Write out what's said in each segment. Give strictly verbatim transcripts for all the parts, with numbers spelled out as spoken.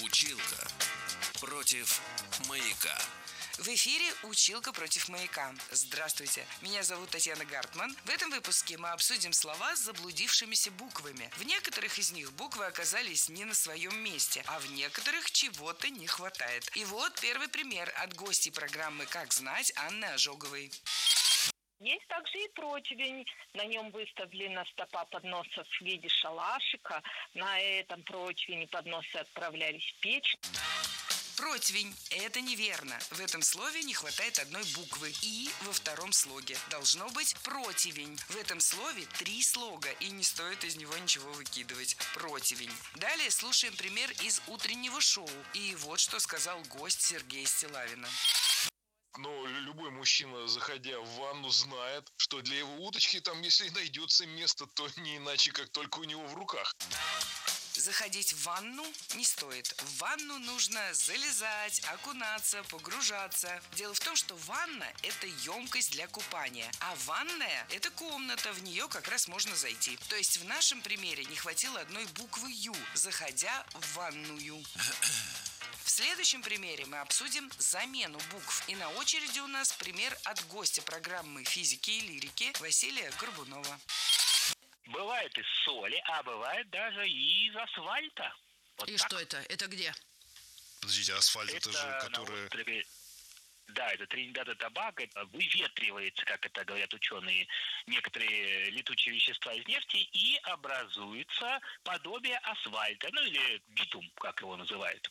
Училка против маяка. В эфире «Училка против маяка». Здравствуйте, меня зовут Татьяна Гартман. В этом выпуске мы обсудим слова с заблудившимися буквами. В некоторых из них буквы оказались не на своем месте, а в некоторых чего-то не хватает. И вот первый пример от гостей программы «Как знать» Анны Ожоговой. Есть также и противень. На нем выставлена стопа подносов в виде шалашика. На этом противне подносы отправлялись в печь. Противень – это неверно. В этом слове не хватает одной буквы «и» во втором слоге. Должно быть противень. В этом слове три слога, и не стоит из него ничего выкидывать. Противень. Далее слушаем пример из утреннего шоу. И вот что сказал гость Сергея Стилавина. Но любой мужчина, заходя в ванну, знает, что для его уточки там, если найдется место, то не иначе, как только у него в руках. Заходить в ванну не стоит. В ванну нужно залезать, окунаться, погружаться. Дело в том, что ванна – это емкость для купания, а ванная – это комната, в нее как раз можно зайти. То есть в нашем примере не хватило одной буквы «ю», заходя в ванную. В следующем примере мы обсудим замену букв. И на очереди у нас пример от гостя программы физики и лирики Василия Горбунова. Бывает из соли, а бывает даже и из асфальта. Вот и так. что это? Это где? Подождите, асфальт это, Это же, на который... острове... Да, это Тринидад и Тобаго. Выветривается, как это говорят ученые, некоторые летучие вещества из нефти, и образуется подобие асфальта, ну или битум, как его называют.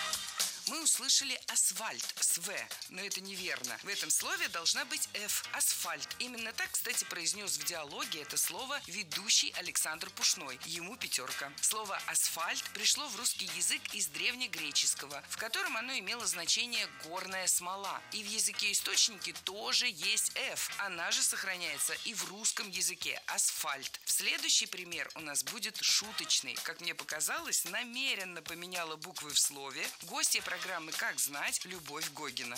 Мы услышали асфальт с «в», но это неверно. В этом слове должна быть «ф» – асфальт. Именно так, кстати, произнес в диалоге это слово ведущий Александр Пушной. Ему пятерка. Слово «асфальт» пришло в русский язык из древнегреческого, в котором оно имело значение «горная смола». И в языке-источнике тоже есть «ф». Она же сохраняется и в русском языке – асфальт. Следующий пример у нас будет шуточный. Как мне показалось, намеренно поменяла буквы в слове гостья программы «Как знать» Любовь Гогина.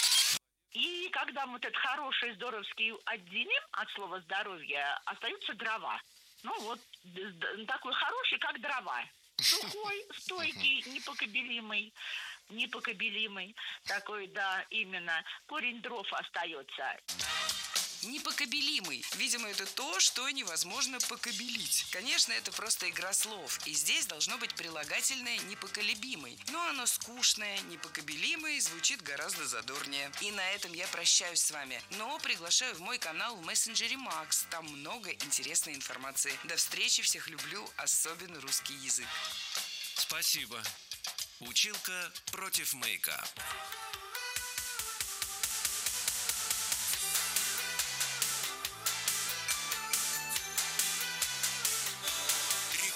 И когда мы вот этот хороший, здоровский отделим от слова «здоровье», остаются дрова. Ну вот, такой хороший, как дрова. Сухой, стойкий, непоколебимый. Непоколебимый. Такой, да, именно. Корень дров остается. Непокобелимый. Видимо, это то, что невозможно покобелить. Конечно, это просто игра слов. И здесь должно быть прилагательное «непоколебимый». Но оно скучное, непокобелимый звучит гораздо задорнее. И на этом я прощаюсь с вами. Но приглашаю в мой канал в мессенджере Макс. Там много интересной информации. До встречи, всех люблю, особенно русский язык. Спасибо. Училка против маяка.